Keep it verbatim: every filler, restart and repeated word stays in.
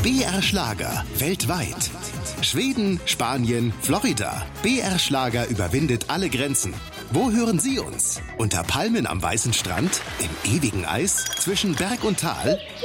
B R Schlager weltweit. Schweden, Spanien, Florida. B R Schlager überwindet alle Grenzen. Wo hören Sie uns? Unter Palmen am weißen Strand? Im ewigen Eis? Zwischen Berg und Tal?